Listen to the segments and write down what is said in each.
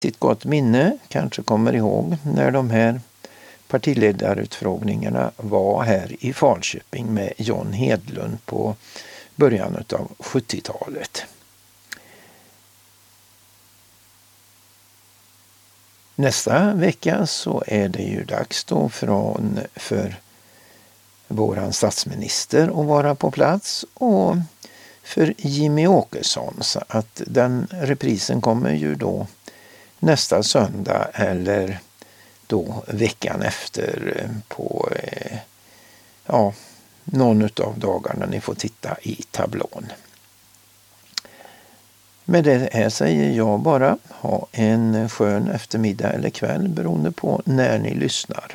Sitt gott minne kanske kommer ihåg när de här partiledarutfrågningarna var här i Falköping med John Hedlund på början av 70-talet. Nästa vecka så är det ju dags då för våran statsminister att vara på plats och för Jimmy Åkesson, så att den reprisen kommer ju då nästa söndag eller då veckan efter på någon av dagarna. Ni får titta i tablån. Med det här säger jag bara ha en skön eftermiddag eller kväll beroende på när ni lyssnar.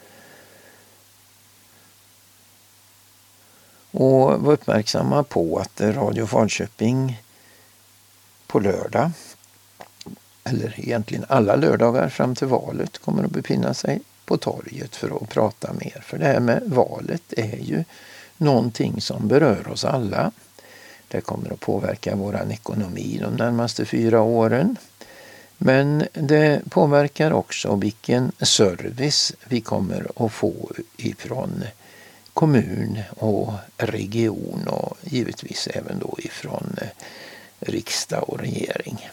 Och var uppmärksamma på att Radio Falköping på lördag, eller egentligen alla lördagar fram till valet, kommer att befinna sig på torget för att prata mer. För det här med valet är ju någonting som berör oss alla. Det kommer att påverka vår ekonomi de närmaste 4 åren. Men det påverkar också vilken service vi kommer att få ifrån kommun och region och givetvis även då ifrån riksdag och regering.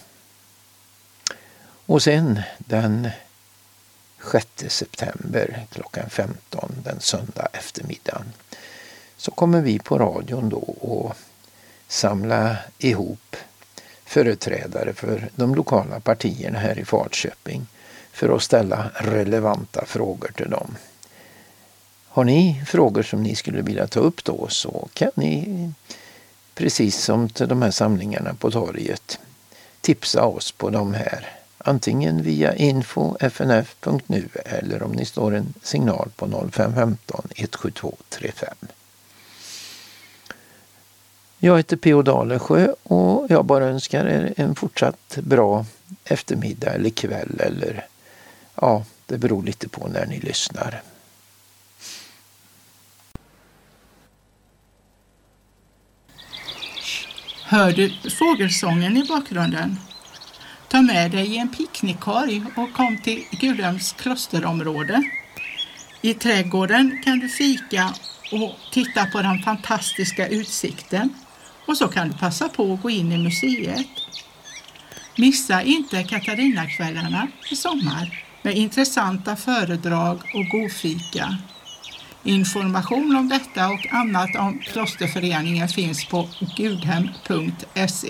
Och sen den 6 september klockan 15 den söndag eftermiddagen så kommer vi på radion då att samla ihop företrädare för de lokala partierna här i Falköping för att ställa relevanta frågor till dem. Har ni frågor som ni skulle vilja ta upp då, så kan ni, precis som till de här samlingarna på torget, tipsa oss på de här. Antingen via info.fnf.nu eller om ni står en signal på 0515 172 35. Jag heter P.O. Dalesjö och jag bara önskar er en fortsatt bra eftermiddag eller kväll, eller det beror lite på när ni lyssnar. Hör du fågelsången i bakgrunden? Ta med dig en picknickkorg och kom till Gudhems klosterområde. I trädgården kan du fika och titta på den fantastiska utsikten. Och så kan du passa på att gå in i museet. Missa inte Katarinakvällarna i sommar med intressanta föredrag och god fika. Information om detta och annat om klosterföreningen finns på gudhem.se.